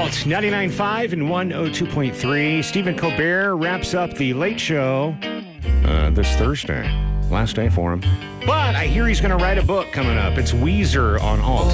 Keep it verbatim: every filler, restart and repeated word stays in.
Alt, ninety-nine point five and one oh two point three. Stephen Colbert wraps up the Late Show uh, this Thursday. Last day for him. But I hear he's going to write a book coming up. It's Weezer on Alt.